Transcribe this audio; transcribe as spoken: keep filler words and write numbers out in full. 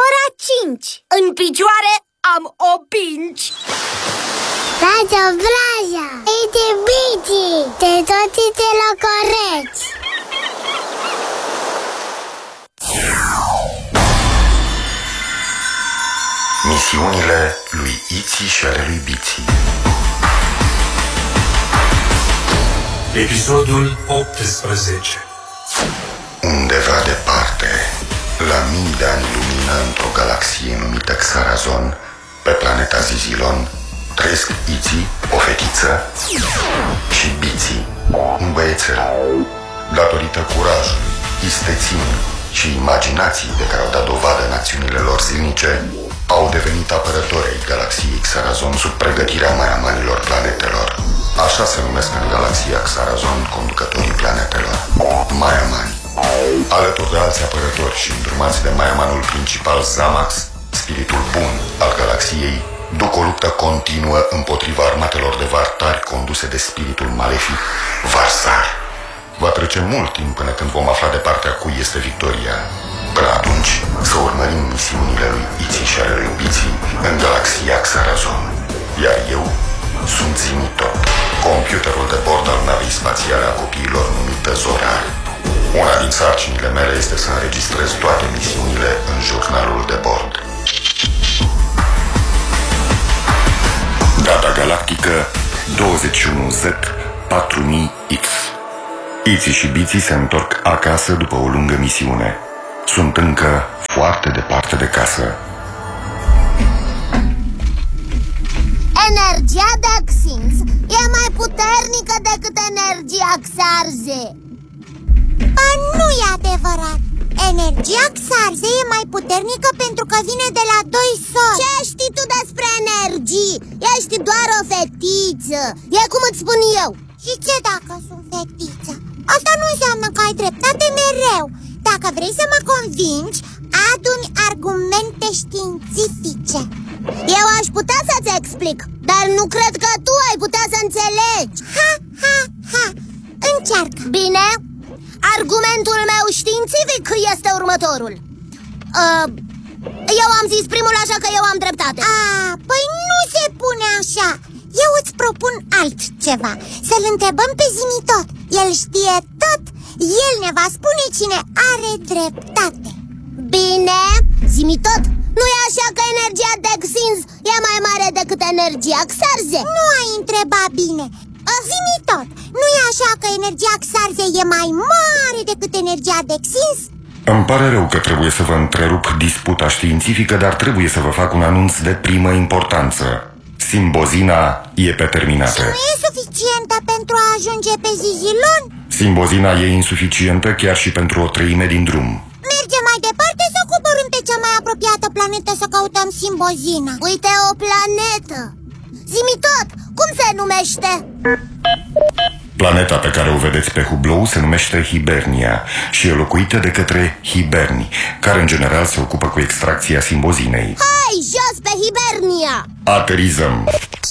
Ora cinci. În picioare am opinci. Radio Vraja, iti biti, te toți te locoreți. Misiunile lui Iții și ale lui Biții. Episodul optsprezece. Undeva departe, la mii de ani lumină, într-o galaxie numită Xarazon, pe planeta Zizilon, trăiesc Iții, o fetiță, și Biții, un băiețel. Datorită curajului, isteții și imaginației de care au dat dovadă în acțiunile lor zilnice, au devenit apărători ai galaxiei Xarazon sub pregătirea maiamanilor planetelor. Așa se numesc în galaxia Xarazon conducătorii planetelor, maiamani. Alături de alți apărători și îndrumați de maiamanul principal Zamax, spiritul bun al galaxiei, duc o luptă continuă împotriva armatelor de vartari conduse de spiritul malefic Varsar. Va trece mult timp până când vom afla de partea cui este victoria. Până atunci, să urmărim misiunile lui Iții și ale lui Biții în galaxia Xarazon. Iar eu sunt Zimitot, computerul de bord al navei spațiale a copiilor numită Zorar. Una din sarcinile mele este să înregistrez toate misiunile în jurnalul de bord. Data galactică douăzeci și unu Z patru mii X. Iții și Biții se întorc acasă după o lungă misiune. Sunt încă foarte departe de casă. Energia Dexins e mai puternică decât energia Xarze. Ba, nu e adevărat. Energia Xarze e mai puternică pentru că vine de la doi soli. Ce știi tu despre energii? Ești doar o fetiță. E cum îți spun eu. Și ce dacă sunt fetiță? Asta nu înseamnă că ai dreptate mereu. Dacă vrei să mă convingi, adu-mi argumente științifice. Eu aș putea să-ți explic, dar nu cred că tu ai putea să înțelegi. Ha, ha, ha, încearcă. Bine, argumentul meu științific este următorul. uh, Eu am zis primul, așa că eu am dreptate. A, păi nu se pune așa. Eu îți propun altceva. Să-l întrebăm pe Zimitot. El știe tot. El ne va spune cine are dreptate. Bine, Zimitot, nu e așa că energia Dexins e mai mare decât energia Xarze? Nu ai întrebat bine. Zimitot, nu e așa că energia Xarze e mai mare decât energia Dexins? Îmi pare rău că trebuie să vă întrerup disputa științifică, dar trebuie să vă fac un anunț de primă importanță. Simbozina e pe terminată. Și nu e suficientă pentru a ajunge pe Zizilon? Simbozina e insuficientă chiar și pentru o treime din drum. Mergem mai departe sau coborâm pe cea mai apropiată planetă să căutăm Simbozina? Uite, o planetă. Zimitot, cum se numește? Planeta pe care o vedeți pe hublou se numește Hibernia și e locuită de către hiberni, care în general se ocupă cu extracția simbozinei. Hai, jos pe Hibernia! Aterizăm!